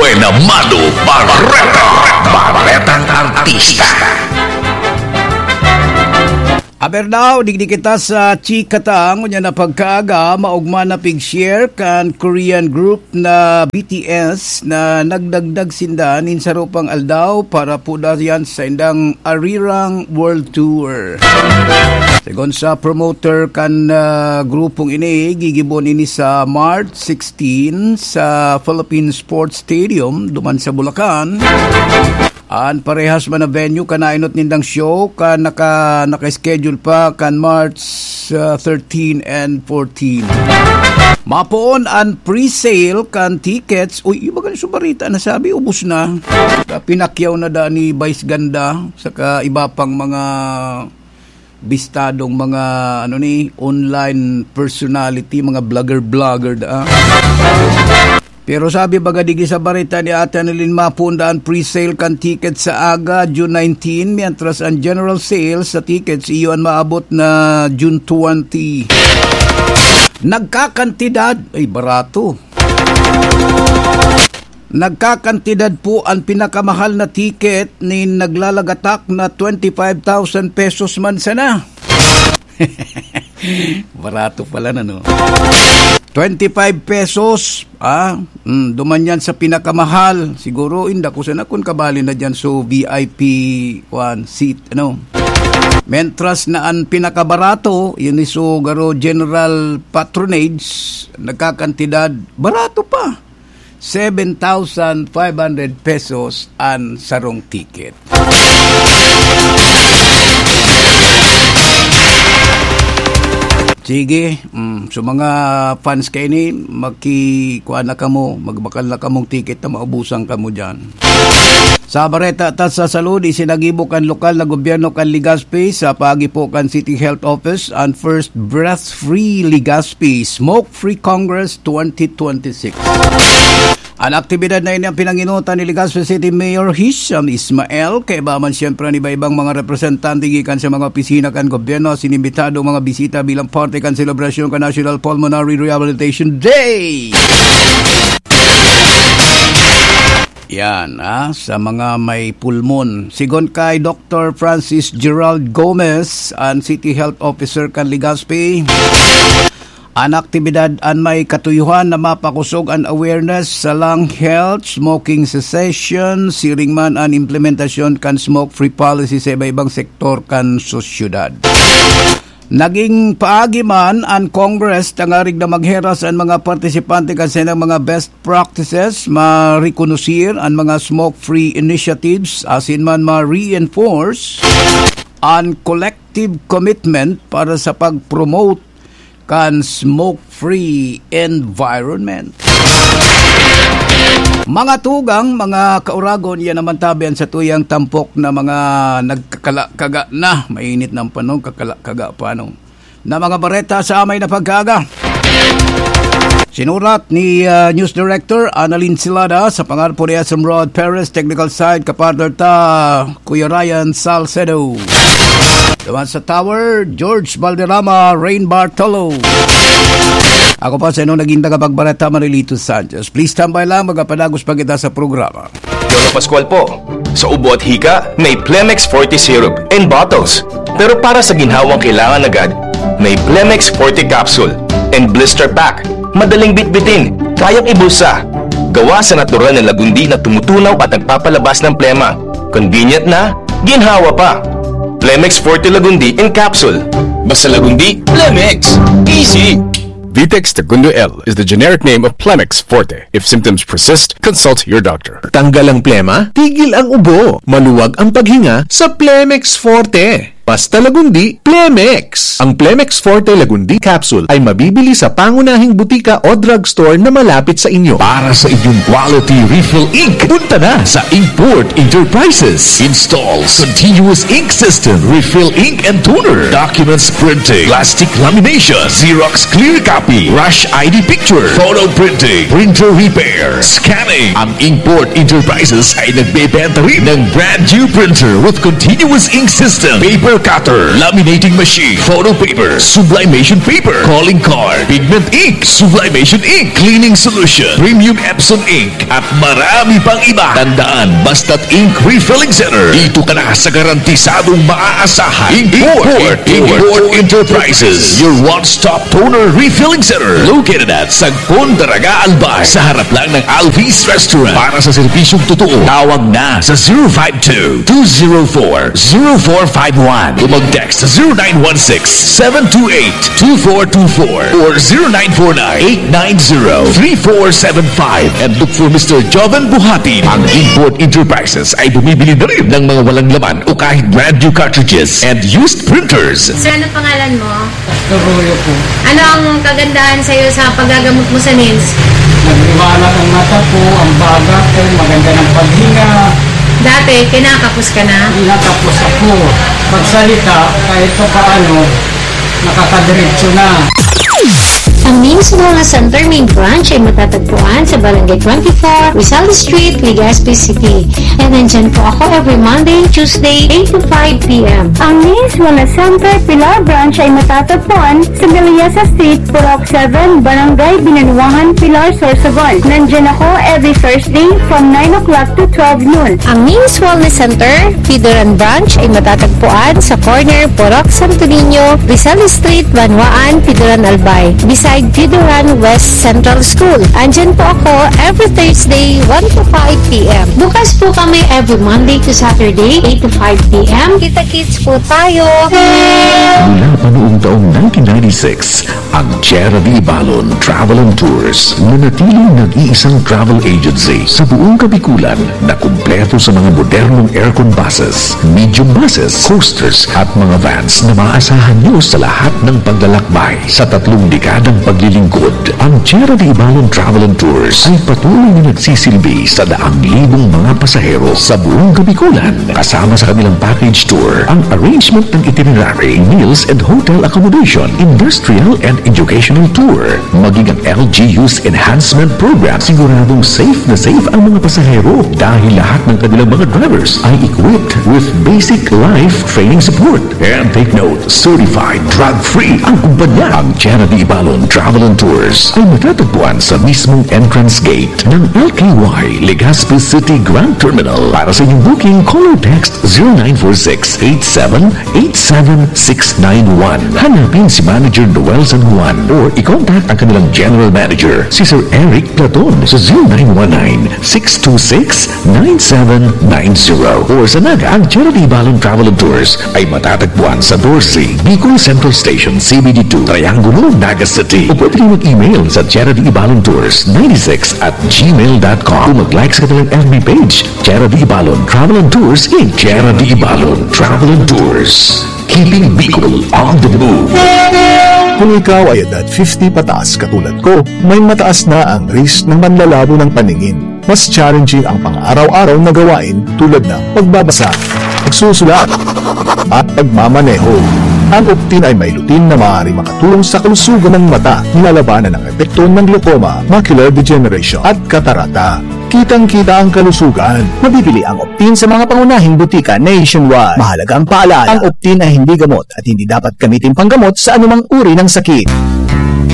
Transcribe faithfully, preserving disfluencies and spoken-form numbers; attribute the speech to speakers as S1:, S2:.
S1: Buena Mano Barreta, Barretang Artista.
S2: Aber now, digdi kita sa chikatang, unya na pagkaaga, maugma na pig-share kan Korean group na B T S na nagdagdag sindan in sarupang aldaw para po yan sa indang Arirang World Tour. Segon sa promoter kan uh, grupong ini, gigibon ini sa March sixteen sa Philippine Sports Stadium, duman sa Bulacan. An parehas man na venue kanainot nindang show kan naka naka-schedule pa kan March uh, thirteen and fourteen. Mapoon an pre-sale kan tickets. Uy, iba kan subarita na sabi ubos na. Pinakyaw na da ni Vice Ganda saka iba pang mga bistadong mga ano ni online personality, mga blogger-blogger da. Pero sabi baga digi sa barita ni ate nilin mapundaan pre-sale kan ticket sa aga June nineteen, mientras ang general sales sa tickets iyon maabot na June twenty. Nagkakantidad, ay barato. Nagkakantidad po ang pinakamahal na ticket ni naglalagatak na twenty-five thousand pesos man sana. Barato pala na no. twenty-five pesos, ah, mm, duman yan sa pinakamahal. Siguro, inda ko sana kung kabali na dyan so V I P one seat, ano. Mentras na ang pinakabarato, yun iso garo general patronage, nagkakantidad, barato pa. seven thousand five hundred pesos ang sarong ticket. Sige, mm, so mga fans kayo ni, magkikuha na kamo, magbakal na kamong ticket na maubusan kamo dyan. Sa Barreta at sa salud, isinagibo kan lokal na gobyerno kan Legazpi sa pagi po kan City Health Office ang first breath-free Legazpi Smoke-Free Congress twenty twenty-six. Ang aktibidad na ini ang pinanginutan ni Legazpi City Mayor Hisham Ismael, kaya ba man siyempre ni ibang mga representante gikan sa mga opisina kan gobyerno sinimbitado mga bisita bilang parte kan selebrasyon kan National Pulmonary Rehabilitation Day. Yan, ah, sa mga may pulmon. Sigon kay Doctor Francis Gerald Gomez, ang City Health Officer kan Legazpi, ang aktibidad an may katuyuhan na mapakusog ang awareness sa lung health, smoking cessation, siring man ang implementasyon kan smoke-free policy sa iba-ibang sektor kan sosyudad. Naging paagi man ang Congress tangarig na magheras ang mga partisipante kasi ng mga best practices, ma-reconusir ang mga smoke-free initiatives, asin man ma-reinforce ang collective commitment para sa pag-promote kan smoke-free environment. Mga tugang, mga kauragon, yan naman tabian sa tuyang tampok na mga nagkakala-kaga na, mainit ng panong, kakala-kaga panong, na mga bareta sa amay na pagkaga. Sinurat ni uh, News Director Annalyn Silada sa pangarpo ni S M Rod Perez, technical side, kapartner ta, Kuya Ryan Salcedo. Daman sa tower, George Valderrama, Rain Bartolo. Ako pa sa inong naging tagapagbarata, Marilito Sanchez. Please tambay lang, magapadagos pa kita sa programa.
S3: Yolo Pascual po. Sa ubo at hika, may Plemex forty syrup and bottles. Pero para sa ginhawang kailangan agad, may Plemex forty capsule and blister pack. Madaling bitbitin, kayang ibusa. Gawa sa natural na lagundi na tumutunaw at nagpapalabas ng plema. Convenient na, ginhawa pa. Plemex forty Lagundi in capsule. Basta Lagundi, Plemex. Easy!
S4: Vitex Segundo L is the generic name of Plemex Forte. If symptoms persist, consult your doctor.
S5: Tanggal ang plema, tigil ang ubo. Maluwag ang paghinga sa Plemex Forte. Basta Lagundi, Plemex. Ang Plemex Forte Lagundi Capsule ay mabibili sa pangunahing butika o drugstore na malapit sa inyo.
S1: Para sa inyong quality refill ink,
S5: Punta na sa Inkport Enterprises.
S1: installs continuous ink system, refill ink and toner, documents printing, plastic lamination, Xerox clear copy, Rush I D picture, photo printing, printer repair, scanning. Ang Inkport Enterprises ay nagbebenta rin ng brand new printer with continuous ink system, paper Laser cutter, laminating machine, photo paper, sublimation paper, calling card, pigment ink, sublimation ink, cleaning solution, premium Epson ink, at marami pang iba. Tandaan, basta't ink refilling center. Dito ka na sa garantisadong maaasahan. Inkport, Inkport Enterprises, your one-stop toner refilling center. Located at Sagpon, Daraga, Albay, sa harap lang ng Alvis Restaurant. Para sa serbisyong totoo, tawag na sa zero five two, two zero four, zero four five one o mag-text sa zero nine one six, seven two eight, two four two four or zero nine four nine, eight nine zero, three four seven five and look for Mister Jovan Buhatin. Ang Inkport Enterprises ay bumibili na rin ng mga walang laman o kahit brand new cartridges and used printers.
S6: Sir, ano pangalan mo?
S7: Pastor Royo po.
S6: Ano ang kagandahan sa'yo sa paggagamot mo sa N I S?
S7: Nagriwalag ang mata po, ang baga po, maganda ng paghinga.
S6: Dati, kinakapos ka na?
S7: Nakapos ako. Pagsalita, kahit pa paano, nakakadiretso na.
S8: Ang N I M S Wellness Center Main Branch ay matatagpuan sa Barangay twenty-four, Rizal Street, Legazpi City. And nandyan po ako every Monday, Tuesday, eight to five p m
S9: Ang N I M S Wellness Center Pilar Branch ay matatagpuan sa Galiasa Street, Purok seven, Barangay Binanuangan, Pilar, Sorsogon. Nandyan ako every Thursday from nine o'clock to twelve noon.
S8: Ang N I M S Wellness Center Pidoran Branch ay matatagpuan sa corner Purok Santo Niño, Rizal Street, Banwaan, Pidoran, Albay. Beside Pidoran West Central School. Andyan po ako every Thursday, one to five p m Bukas po kami every Monday to Saturday, eight to five p m Kita-kits po tayo!
S1: Mula pa noong taong nineteen ninety-six, ang Chera de Ibalon Travel and Tours nanatiling nag-iisang travel agency sa buong Kabikulan na kumpleto sa mga modernong aircon buses, medium buses, coasters at mga vans na maasahan nyo sa lahat ng paglalakbay. Sa tatlong dekadang paglilingkod, ang Chera de Ibalon Travel and Tours ay patuloy na nagsisilbi sa daang libong mga pasahero sa buong Kabikulan. Kasama sa kanilang package tour, ang arrangement ng itinerary, meals and hotel accommodation, industrial and educational tour, maging ang L G U's enhancement program. Siguradong safe na safe ang mga pasahero dahil lahat ng kanilang mga drivers ay equipped with basic life training support. And take note, certified drug-free ang kumpanya. Ang Chera de Ibalon Travel and Tours ay matatagpuan sa mismong entrance gate ng L K Y Legazpi City Grand Terminal. Para sa inyong booking, call or text zero nine four six, eight seven eight seven six nine one. Hanapin si Manager Noel San Juan or i-contact ang kanilang General Manager, si Sir Eric Platon sa zero nine one nine, six two six, nine seven nine zero. Or sa Naga, ang Chera de Ibalon Travel and Tours ay matatagpuan sa Dorsey, Bicol Central Station, C B D two, Triangulo, Naga City. O pwede rin mag-email sa Chera de Ibalon Tours ninety-six at gmail dot com. O mag-like sa kanilang F B page, Chera de Ibalon Travel and Tours in Chera de Ibalon Travel and Tours. Keeping Bicol on the move.
S10: Kung ikaw ay edad fifty pataas katulad ko, may mataas na ang risk ng manlalabo ng paningin. Mas challenging ang pang-araw-araw na gawain tulad ng pagbabasa, pagsusulat, at pagmamaneho. Ang Optin ay may lutin na maaari makatulong sa kalusugan ng mata, nilalabanan ng epekto ng glaucoma, macular degeneration at katarata. Kitang-kita ang kalusugan. Mabibili ang Optin sa mga pangunahing butika nationwide. Mahalagang paalala, ang Optin ay hindi gamot at hindi dapat gamitin panggamot sa anumang uri ng sakit.